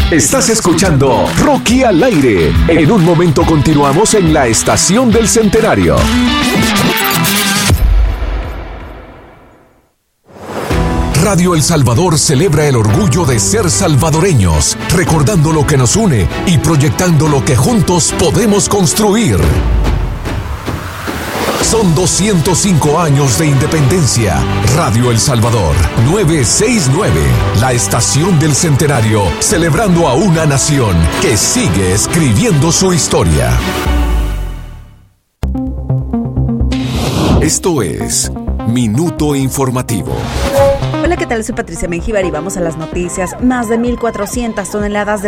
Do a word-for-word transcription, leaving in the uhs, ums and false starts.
Estás escuchando Rocky al aire. En un momento continuamos en la Estación del Centenario. Radio El Salvador celebra el orgullo de ser salvadoreños, recordando lo que nos une y proyectando lo que juntos podemos construir. Son doscientos cinco años de independencia. Radio El Salvador, novecientos sesenta y nueve, la Estación del Centenario, celebrando a una nación que sigue escribiendo su historia. Esto es Minuto Informativo. Hola, ¿qué tal? Soy Patricia Mengíbar y vamos a las noticias. Más de mil cuatrocientas toneladas de